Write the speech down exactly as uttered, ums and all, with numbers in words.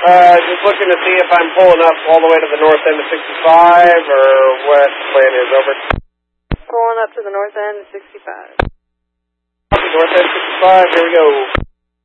Uh, just looking to see if I'm pulling up all the way to the north end of sixty-five, or what the plan is, over. Pulling up to the north end of sixty-five. North end sixty-five, here we go.